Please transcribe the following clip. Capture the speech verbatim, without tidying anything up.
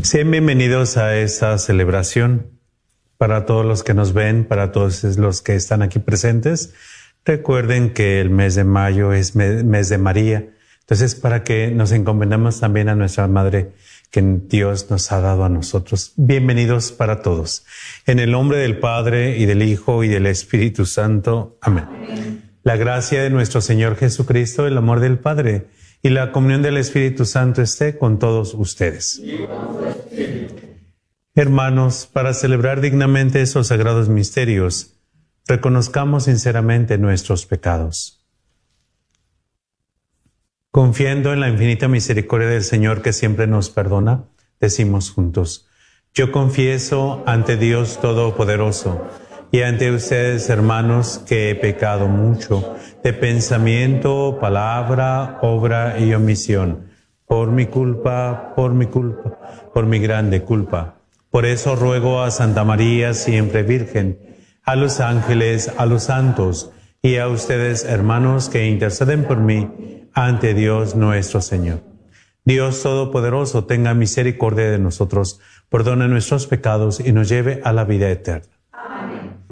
Sean bienvenidos a esta celebración. Para todos los que nos ven, para todos los que están aquí presentes, recuerden que el mes de mayo es mes de María. Entonces, para que nos encomendemos también a nuestra Madre que Dios nos ha dado a nosotros. Bienvenidos para todos. En el nombre del Padre, y del Hijo, y del Espíritu Santo. Amén. Amén. La gracia de nuestro Señor Jesucristo, el amor del Padre, y la comunión del Espíritu Santo esté con todos ustedes. Hermanos, para celebrar dignamente esos sagrados misterios, reconozcamos sinceramente nuestros pecados. Confiando en la infinita misericordia del Señor que siempre nos perdona, decimos juntos: yo confieso ante Dios Todopoderoso y ante ustedes, hermanos, que he pecado mucho de pensamiento, palabra, obra y omisión, por mi culpa, por mi culpa, por mi grande culpa. Por eso ruego a Santa María, siempre Virgen, a los ángeles, a los santos y a ustedes, hermanos, que interceden por mí ante Dios nuestro Señor. Dios Todopoderoso tenga misericordia de nosotros, perdone nuestros pecados y nos lleve a la vida eterna.